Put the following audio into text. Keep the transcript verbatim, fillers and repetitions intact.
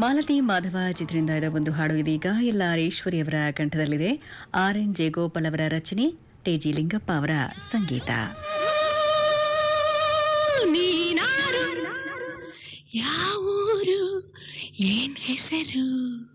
ಮಾಲತಿ ಮಾಧವ ಚಿತ್ರದಿಂದ ಇದ ಒಂದು ಹಾಡು ಇದೀಗ ಎಲ್ಲ ಈಶ್ವರಿ ಅವರ ಕಂಠದಲ್ಲಿದೆ. ಆರ್ ಎನ್ ಜಯಗೋಪಾಲ್ ಅವರ ರಚನೆ, ಟೇಜಿ ಲಿಂಗಪ್ಪ ಅವರ ಸಂಗೀತ. ನೀನಾರು ಯಾವೂರು ಏನ್ ಹೆಸರು